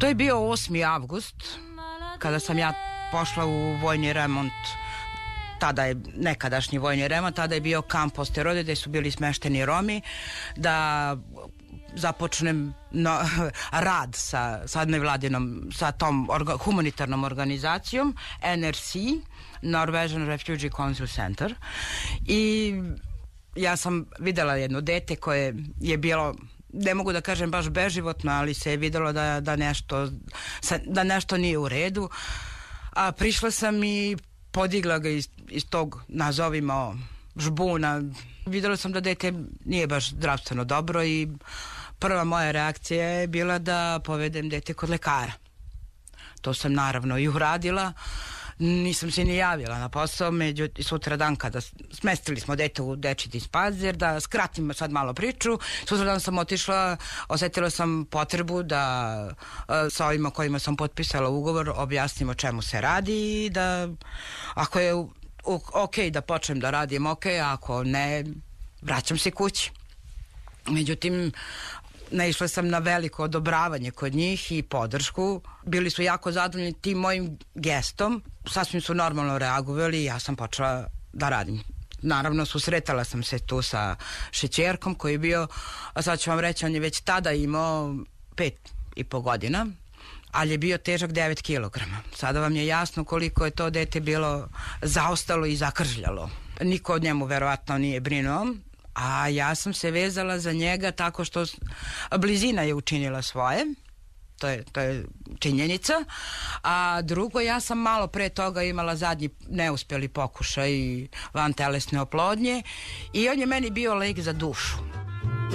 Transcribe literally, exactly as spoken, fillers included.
To je bio osmi avgust kada sam ja pošla u vojni remont. Tada je nekadašnji vojni remont, tada je bio kamp Osterode gde su bili smešteni Romi, da započnem no, rad sa, sa nevladinom, sa tom orga, humanitarnom organizacijom N R C, Norwegian Refugee Council Center, i ja sam videla jedno dete koje je bilo, ne mogu da kažem baš beživotno, ali se je videlo da, da, nešto, da nešto nije u redu, a prišla sam i podigla ga iz, iz tog, nazovimo, žbuna. Videla sam da dete nije baš zdravstveno dobro i prva moja reakcija je bila da povedem dete kod lekara. To sam naravno i uradila. Nisam se ni javila na posao, međutim sutra dan kada smestili smo dete u dečji dispanzer, da skratim sad malo priču, sutra dan sam otišla, osetila sam potrebu da sa ovima kojima sam potpisala ugovor objasnim o čemu se radi i da ako je ok da počnem da radim, ok, ako ne, vraćam se kući. Međutim, naišla sam na veliko odobravanje kod njih i podršku. Bili su jako zadovoljni tim mojim gestom. Sasvim su normalno reagovali i ja sam počela da radim. Naravno, susretala sam se tu sa šećerkom koji je bio, a sad ću vam reći, on je već tada imao pet i po godina, ali je bio težak devet kilograma. Sada vam je jasno koliko je to dete bilo zaostalo i zakržljalo. Niko od njemu verovatno nije brinuo, a ja sam se vezala za njega tako što blizina je učinila svoje, to je, to je činjenica, a drugo, ja sam malo pre toga imala zadnji neuspjeli pokušaj vantelesne oplodnje i on je meni bio lek za dušu.